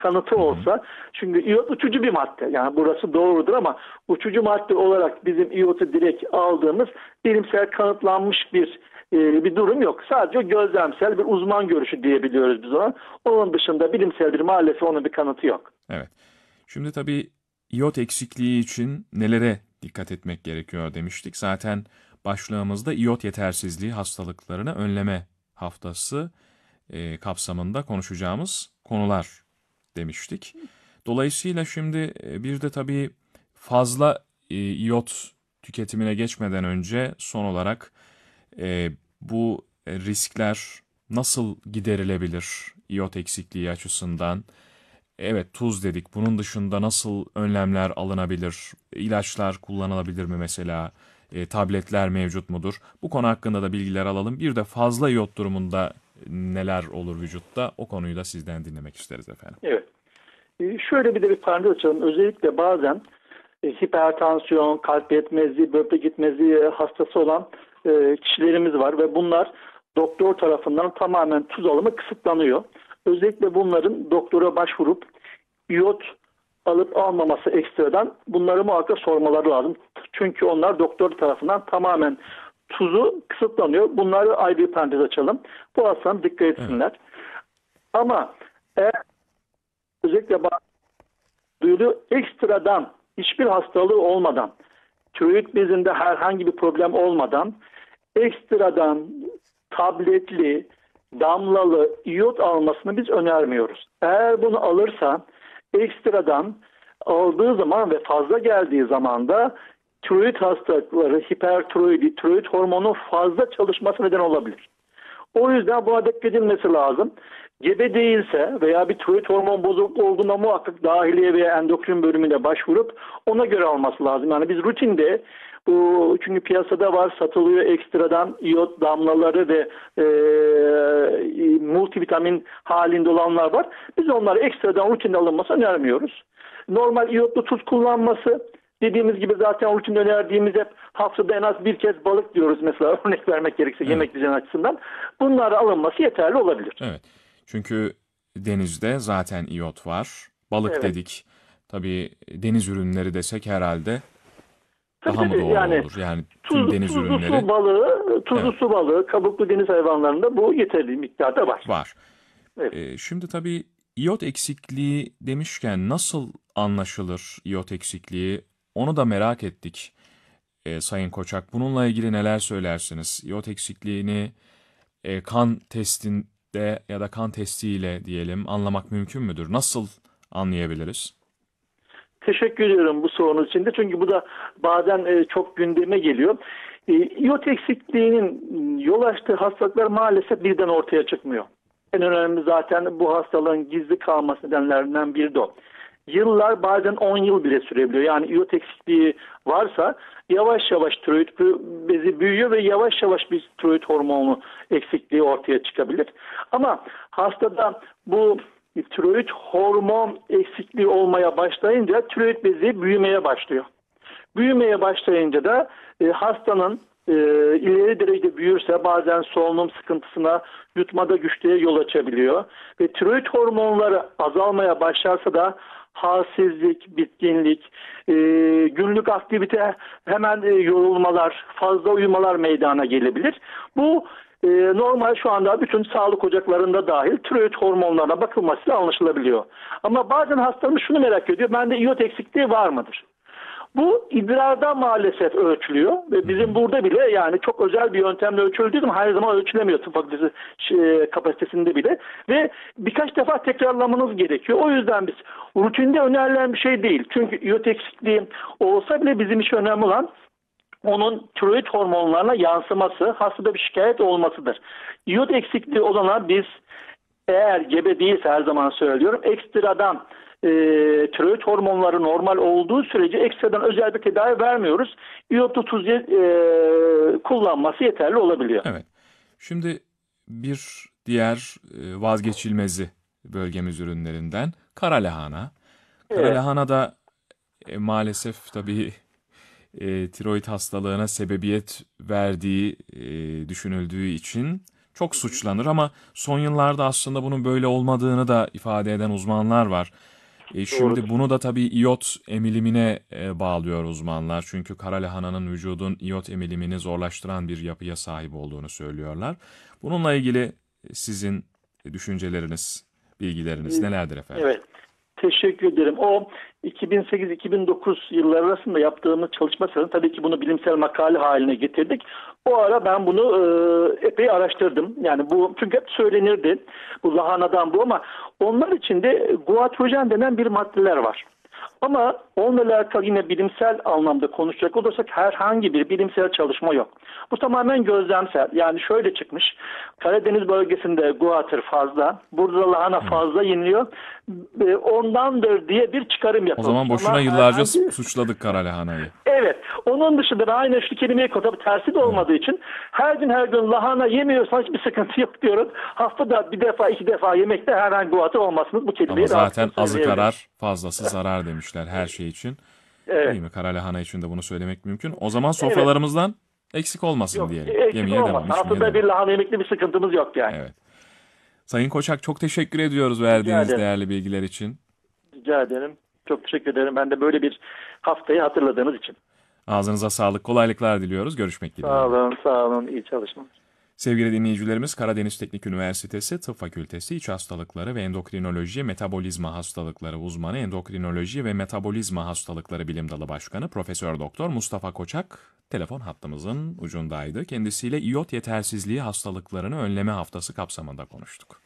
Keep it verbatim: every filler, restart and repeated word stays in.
kanıtı Hı hı. olsa, çünkü iyot uçucu bir madde. Yani burası doğrudur ama uçucu madde olarak bizim iyotu direkt aldığımız bilimsel kanıtlanmış bir e, bir durum yok. Sadece gözlemsel bir uzman görüşü diyebiliyoruz biz ona. Onun dışında bilimsel bir maalesef onun bir kanıtı yok. Evet. Şimdi tabii iyot eksikliği için nelere dikkat etmek gerekiyor demiştik. Zaten başlığımızda iyot yetersizliği hastalıklarını önleme haftası e, kapsamında konuşacağımız konular demiştik. Dolayısıyla şimdi e, bir de tabii fazla e, iyot tüketimine geçmeden önce son olarak e, bu e, riskler nasıl giderilebilir iyot eksikliği açısından? Evet, tuz dedik. Bunun dışında nasıl önlemler alınabilir? İlaçlar kullanılabilir mi mesela? E, tabletler mevcut mudur? Bu konu hakkında da bilgiler alalım. Bir de fazla iyot durumunda neler olur vücutta? O konuyu da sizden dinlemek isteriz efendim. Evet. E, şöyle bir de bir parantez açalım. Özellikle bazen e, hipertansiyon, kalp yetmezliği, böbrek yetmezliği hastası olan e, kişilerimiz var ve bunlar doktor tarafından tamamen tuz alımı kısıtlanıyor. Özellikle bunların doktora başvurup iyot alıp almaması ekstradan bunları muhakkak sormaları lazım. Çünkü onlar doktor tarafından tamamen tuzu kısıtlanıyor. Bunları ayrı bir parantez açalım. Bu hastalar dikkat Evet. etsinler. Ama eğer özellikle duyuluyor ekstradan hiçbir hastalığı olmadan, tiroid bezinde herhangi bir problem olmadan ekstradan tabletli, damlalı iyot almasını biz önermiyoruz. Eğer bunu alırsa ekstradan aldığı zaman ve fazla geldiği zaman da tiroid hastalıkları, hipertiroidi, tiroid hormonun fazla çalışması neden olabilir. O yüzden buna dikkat edilmesi lazım. Gebe değilse veya bir tiroid hormon bozukluğu olduğunda muhakkak dahiliye veya endokrin bölümüne başvurup ona göre alması lazım. Yani biz rutinde bu, çünkü piyasada var, satılıyor ekstradan iyot damlaları ve e, multivitamin halinde olanlar var. Biz onları ekstradan rutinde alınması önermiyoruz. Normal iyotlu tuz kullanması, dediğimiz gibi zaten rutinde önerdiğimiz hep haftada en az bir kez balık diyoruz mesela, örnek vermek gerekirse Evet. yemek düzeni açısından. Bunları alınması yeterli olabilir. Evet. Çünkü denizde zaten iyot var. Balık Evet. dedik. Tabii deniz ürünleri desek herhalde Tabii daha mı tabii, doğru yani olur? Yani tüm tuz, deniz tuzlu ürünleri su balığı, tuzlu evet su balığı, kabuklu deniz hayvanlarında bu yeterli miktarda var. var. Evet. Ee, şimdi tabii iyot eksikliği demişken nasıl anlaşılır iyot eksikliği? Onu da merak ettik e, Sayın Koçak. Bununla ilgili neler söylersiniz? İyot eksikliğini e, kan testinde ya da kan testiyle diyelim anlamak mümkün müdür? Nasıl anlayabiliriz? Teşekkür ediyorum bu sorunuz için de. Çünkü bu da bazen e, çok gündeme geliyor. E, iyot eksikliğinin yol açtığı hastalıklar maalesef birden ortaya çıkmıyor. En önemli zaten bu hastalığın gizli kalması nedenlerinden biri de o. Yıllar, bazen on yıl bile sürebiliyor. Yani iyot eksikliği varsa yavaş yavaş tiroid bezi büyüyor ve yavaş yavaş bir tiroid hormonu eksikliği ortaya çıkabilir. Ama hastada bu tiroid hormon eksikliği olmaya başlayınca tiroid bezi büyümeye başlıyor. Büyümeye başlayınca da e, hastanın e, ileri derecede büyürse bazen solunum sıkıntısına, yutmada güçlüğe yol açabiliyor. Ve tiroid hormonları azalmaya başlarsa da halsizlik, bitkinlik, e, günlük aktivite, hemen e, yorulmalar, fazla uyumalar meydana gelebilir. Bu e, normal, şu anda bütün sağlık ocaklarında dahil tiroid hormonlarına bakılmasıyla anlaşılabiliyor. Ama bazen hastalarımız şunu merak ediyor: bende iyot eksikliği var mıdır? Bu idrarda maalesef ölçülüyor ve bizim burada bile, yani çok özel bir yöntemle ölçüldüğü zaman her zaman ölçülemiyor tıp fakültesi şey, kapasitesinde bile ve birkaç defa tekrarlamanız gerekiyor. O yüzden biz rutinde önerilen bir şey değil. Çünkü iyot eksikliği olsa bile bizim için önemli olan onun tiroid hormonlarına yansıması, hastada bir şikayet olmasıdır. İyot eksikliği olana biz, eğer gebe değilse, her zaman söylüyorum, ekstradan e, tiroid hormonları normal olduğu sürece ekstradan özel bir tedavi vermiyoruz. İyotlu tuz e, kullanması yeterli olabiliyor. Evet. Şimdi bir diğer e, vazgeçilmezi bölgemiz ürünlerinden kara lahana. Kara Evet. lahana da e, maalesef tabii e, tiroid hastalığına sebebiyet verdiği e, düşünüldüğü için çok suçlanır ama son yıllarda aslında bunun böyle olmadığını da ifade eden uzmanlar var. E şimdi Doğrudur. bunu da tabii iyot emilimine e, bağlıyor uzmanlar. Çünkü kara lahananın vücudun iyot emilimini zorlaştıran bir yapıya sahip olduğunu söylüyorlar. Bununla ilgili sizin düşünceleriniz, bilgileriniz nelerdir efendim? Evet. Teşekkür ederim. O iki bin sekiz iki bin dokuz yılları arasında yaptığımız çalışma sırasında tabii ki bunu bilimsel makale haline getirdik. O ara ben bunu e, epey araştırdım. Yani bu çünkü hep söylenirdi bu lahanadan bu ama onlar içinde guatrojen denen bir maddeler var. Ama onunla alakalı yine bilimsel anlamda konuşacak olursak herhangi bir bilimsel çalışma yok. Bu tamamen gözlemsel. Yani şöyle çıkmış. Karadeniz bölgesinde guatr fazla. Burada lahana fazla yeniliyor. E, Ondandır diye bir çıkarım O yapılmış. zaman boşuna Ama yıllarca herhangi- suçladık kara lahanayı. Evet. Onun dışında ben aynı şu kelimeyi tabii tersi de olmadığı için her gün her gün lahana yemiyorsan hiçbir sıkıntı yok diyorum. Haftada bir defa iki defa yemekte herhangi guatr olmasınız. Bu kelimeyi Ama zaten rahatlıkla azı söyleyebilirim. karar, fazlası zarar demişler her şey için. Evet. Değil mi? Kara lahana için de bunu söylemek mümkün. O zaman sofralarımızdan eksik olmasın Yok, diyelim. eksik Yemeye olmaz. devam, içmeye Haftada devam. bir lahana yemekte bir sıkıntımız yok yani. Evet. Sayın Koçak çok teşekkür ediyoruz verdiğiniz ederim. değerli bilgiler için. Rica ederim. Çok teşekkür ederim. Ben de böyle bir haftayı hatırladığınız için. Ağzınıza sağlık, kolaylıklar diliyoruz. Görüşmek dileğiyle. Sağ olun, sağ olun. İyi çalışmalar. Sevgili dinleyicilerimiz, Karadeniz Teknik Üniversitesi Tıp Fakültesi İç Hastalıkları ve Endokrinoloji Metabolizma Hastalıkları uzmanı, Endokrinoloji ve Metabolizma Hastalıkları Bilim Dalı Başkanı Profesör Doktor Mustafa Koçak telefon hattımızın ucundaydı. Kendisiyle iyot yetersizliği hastalıklarını önleme haftası kapsamında konuştuk.